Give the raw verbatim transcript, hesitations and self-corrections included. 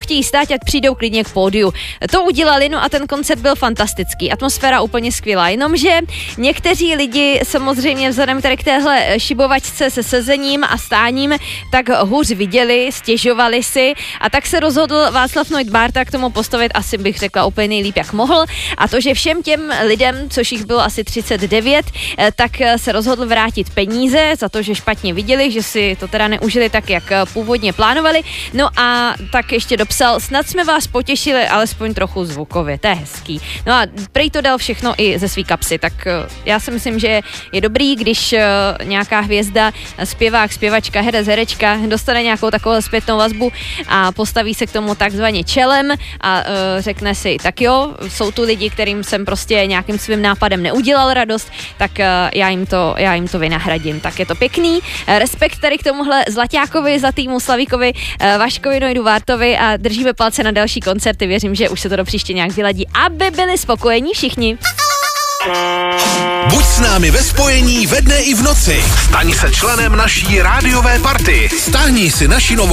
chtějí stát, ať přijdou klidně k pódiu. To udělali, no a ten koncert byl fantastický, atmosféra úplně skvělá, jenomže někteří lidi samozřejmě vzhledem tady k téhle šibovačce se sezením a stáním tak hůř viděli, stěžovali si a tak se rozhodl Václav Noit Bárta k tomu postavit, asi bych řekla úplně nejlíp, jak mohl, a to, že všem těm lidem, což jich bylo asi třicet devět, tak se rozhodl vrátit peníze za to, že špatně viděli, že si to teda neužili tak, jak původně plánovali, no a tak ještě dopsal, snad jsme vás potěšili alespoň trochu zvukově, to je hezký. No a prej to dal všechno i ze svý kapsy, tak já si myslím, že je dobrý, když nějaká hvězda, zpěvák, zpěvačka, herec, herečka dostane nějakou takovou zpětnou vazbu a postaví se k tomu takzvaně čelem a uh, řekne si, tak jo, jsou tu lidi, kterým jsem prostě nějakým svým nápadem neudělal radost, tak uh, já jim to, já jim to vynahradím. Tak je to pěkný. Respekt tady k tomuhle Zlaťákovi, Zlatýmu Slavíkovi, uh, Vaškovi Noidu Bártovi a držíme palce na další koncerty. Věřím, že už se to do příště nějak vyladí, aby byli spokojení všichni. Buď s námi ve spojení ve dne i v noci. Staň se členem naší rádiové party. Stáhni si naši novou